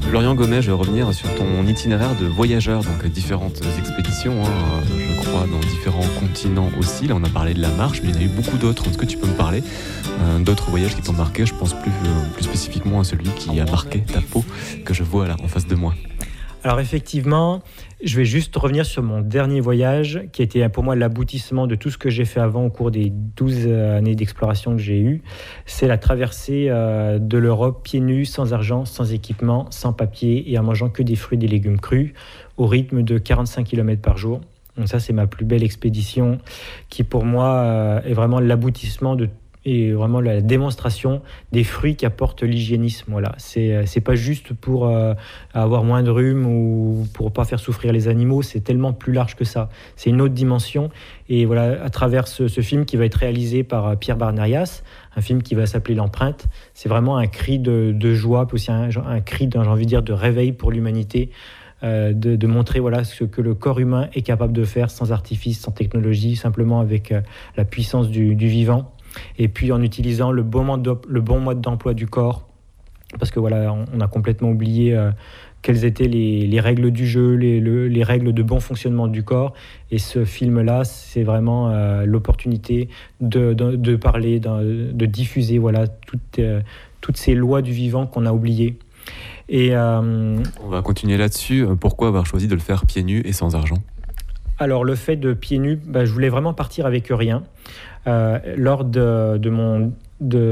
Lorient Gomez, je vais revenir sur ton itinéraire de voyageur, donc différentes expéditions, je crois, dans différents continents aussi. Là, on a parlé de la marche, mais il y en a eu beaucoup d'autres. Est-ce que tu peux me parler d'autres voyages qui t'ont marqué? Je pense plus spécifiquement à celui qui a marqué ta peau, que je vois là en face de moi. Alors effectivement, je vais juste revenir sur mon dernier voyage, qui était pour moi l'aboutissement de tout ce que j'ai fait avant au cours des 12 années d'exploration que j'ai eues. C'est la traversée de l'Europe pieds nus, sans argent, sans équipement, sans papier et en mangeant que des fruits et des légumes crus, au rythme de 45 km par jour. Donc ça, c'est ma plus belle expédition qui pour moi est vraiment l'aboutissement et vraiment la démonstration des fruits qu'apporte l'hygiénisme. Voilà. C'est pas juste pour avoir moins de rhume ou pour pas faire souffrir les animaux, c'est tellement plus large que ça. C'est une autre dimension. Et voilà, à travers ce film qui va être réalisé par Pierre Barnerias, un film qui va s'appeler L'Empreinte, c'est vraiment un cri de joie, puis aussi un cri, j'ai envie de dire, de réveil pour l'humanité. De montrer voilà, ce que le corps humain est capable de faire sans artifice, sans technologie, simplement avec la puissance du vivant. Et puis en utilisant le bon mode d'emploi du corps, parce que voilà, on a complètement oublié quelles étaient les règles du jeu, les règles de bon fonctionnement du corps. Et ce film-là, c'est vraiment l'opportunité de parler, de diffuser voilà, toutes ces lois du vivant qu'on a oubliées. Et, on va continuer là-dessus. Pourquoi avoir choisi de le faire pieds nus et sans argent? Alors le fait de pieds nus, je voulais vraiment partir avec rien. Lors de